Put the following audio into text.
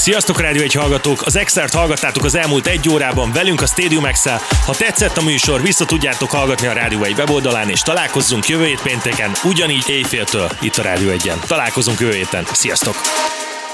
Sziasztok Rádió 1 hallgatók! Az Extert hallgattátok az elmúlt 1 órában velünk a Stadium X-el. Ha tetszett a műsor, vissza tudjátok hallgatni a Rádió 1 weboldalán, és találkozzunk jövő hét pénteken, ugyanígy éjféltől itt a Rádió 1-en. Találkozunk jövő héten. Sziasztok!